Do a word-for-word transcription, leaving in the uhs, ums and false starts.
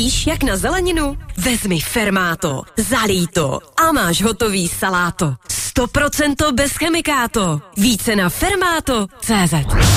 Víš, jak na zeleninu? Vezmi Fermáto, zalij to a máš hotový saláto. sto procent bez chemikáto. Více na fermáto tečka cé zet.